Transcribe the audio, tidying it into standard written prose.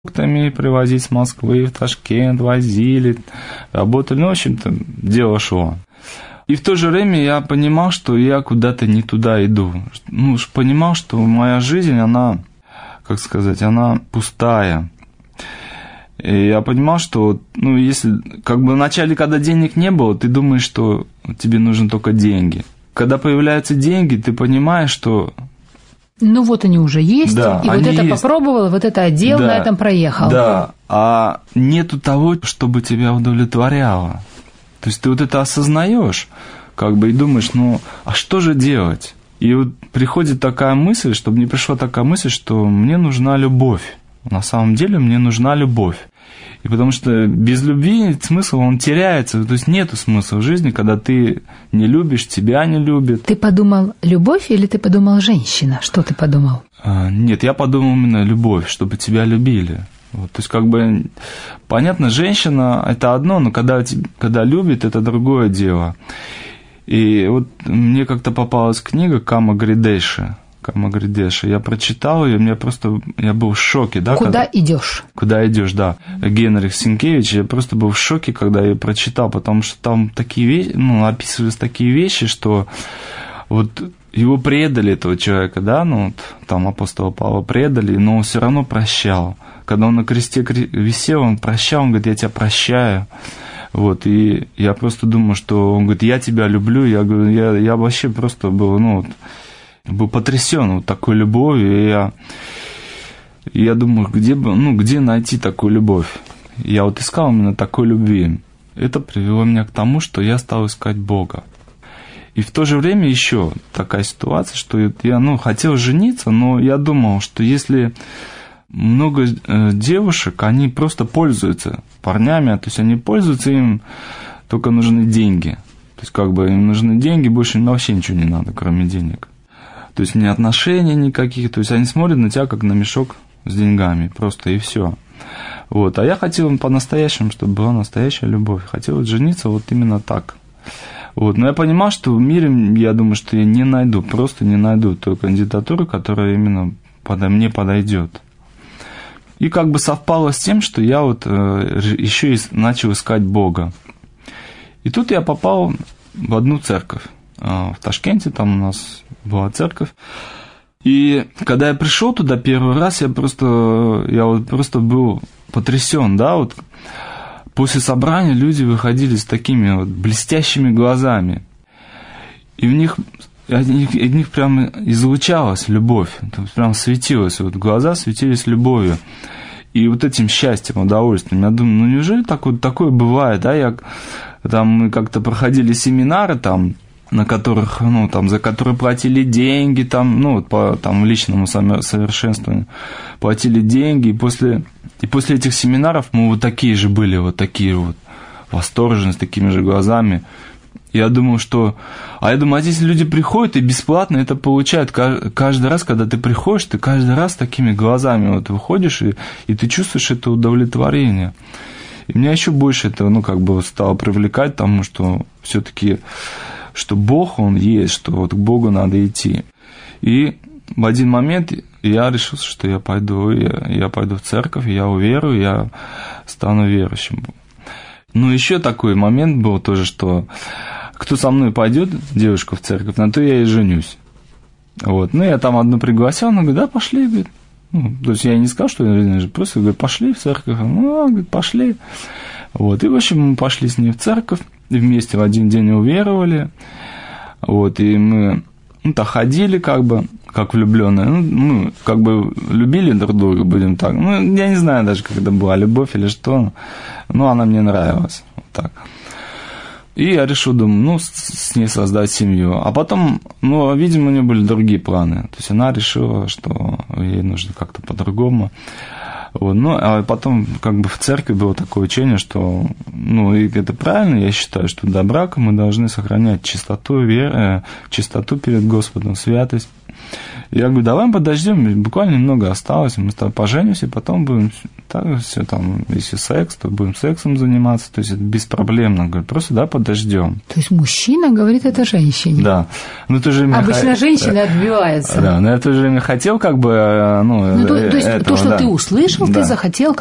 привозить с Москвы в Ташкент, возили, работали, ну, в общем-то, дело шло. И в то же время я понимал, что я куда-то не туда иду. Ну, понимал, что моя жизнь, она, как сказать, она пустая. И я понимал, что, ну, если, как бы вначале, когда денег не было, ты думаешь, что тебе нужны только деньги. Когда появляются деньги, ты понимаешь, что... Ну, вот они уже есть, да, и вот это есть. Попробовал, вот это одел, да, на этом проехал. Да, а нету того, чтобы тебя удовлетворяло. То есть ты вот это осознаешь, как бы, и думаешь, ну, а что же делать? И вот приходит такая мысль, чтобы не пришла такая мысль, что мне нужна любовь. На самом деле мне нужна любовь. И потому что без любви смысл, он теряется. То есть нету смысла в жизни, когда ты не любишь, тебя не любят. Ты подумал любовь или ты подумал женщина? Что ты подумал? Нет, я подумал именно любовь, чтобы тебя любили. Вот, то есть, как бы, понятно, женщина – это одно, но когда любит, это другое дело. И вот мне как-то попалась книга Кама Гридеши. Я прочитал ее, я был в шоке. Да, Куда идешь? Куда идешь, да. Генрих Сенкевич, я просто был в шоке, когда я прочитал, потому что там такие вещи, ну, описывались такие вещи, что вот его предали, этого человека, да, ну, вот, там апостола Павла предали, но он все равно прощал. Когда он на кресте висел, он прощал, он говорит, я тебя прощаю. Вот, и я просто думаю, что он говорит, я тебя люблю, я говорю, я вообще просто был, ну, был потрясен вот такой любовью, и я думаю, где найти такую любовь? Я вот искал именно такой любви. Это привело меня к тому, что я стал искать Бога. И в то же время еще такая ситуация, что я хотел жениться, но я думал, что если много девушек, они просто пользуются парнями, то есть они пользуются, им только нужны деньги. То есть как бы им нужны деньги, больше вообще ничего не надо, кроме денег. То есть ни отношений никаких, то есть они смотрят на тебя как на мешок с деньгами, просто и все. Вот. А я хотел по-настоящему, чтобы была настоящая любовь. Хотел жениться вот именно так. Вот. Но я понимал, что в мире, я думаю, что я не найду, просто не найду той кандидатуры, которая именно мне подойдет. И как бы совпало с тем, что я вот еще и начал искать Бога. И тут я попал в одну церковь. В Ташкенте, там у нас была церковь. И когда я пришел туда первый раз, я просто был потрясен, да, вот после собрания люди выходили с такими вот блестящими глазами. И от них прям излучалась любовь, прям светилась, вот глаза светились любовью. И вот этим счастьем, удовольствием. Я думаю, неужели такое бывает, да? Мы как-то проходили семинары там, на которых, за которые платили деньги, по личному самоsoвершенствованию платили деньги, и после этих семинаров мы вот такие же были, вот такие вот восторженные, с такими же глазами. Я думал, а здесь люди приходят и бесплатно это получают. Каждый раз, когда ты приходишь, ты каждый раз с такими глазами вот выходишь, и ты чувствуешь это удовлетворение. И меня еще больше это, стало привлекать, потому что все-таки что Бог, Он есть, что вот к Богу надо идти. И в один момент я решил, что я пойду в церковь, я уверую, я стану верующим. Но еще такой момент был тоже, что кто со мной пойдет, девушка в церковь, на то я и женюсь. Вот. Я там одну пригласил, она говорит, да, пошли, говорит. То есть я не сказал, что я женюсь, просто говорю, пошли в церковь. Говорит, пошли. Вот. И, в общем, мы пошли с ней в церковь, и вместе в один день уверовали. Вот. И мы ходили как влюбленные, любили друг друга, будем так. Я не знаю даже, как это была любовь или что, но она мне нравилась. Вот так. И я решил, думаю, с ней создать семью. А потом, видимо, у нее были другие планы. То есть она решила, что ей нужно как-то по-другому. Вот. А потом, в церкви было такое учение, что, и это правильно, я считаю, что до брака мы должны сохранять чистоту перед Господом, святость. Я говорю, давай подождем, буквально немного осталось, мы с тобой поженимся, и потом будем, так, все там, если секс, то будем сексом заниматься, то есть это беспроблемно. Говорю, просто да, подождем. То есть мужчина говорит это женщине? Да. Ну, ты же обычно женщина отбивается. Да, но я тоже хотел как бы, то есть то, что ты услышал, ты захотел